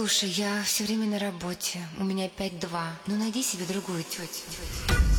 Слушай, я все время на работе. У меня 5-2. Ну найди себе другую тетю.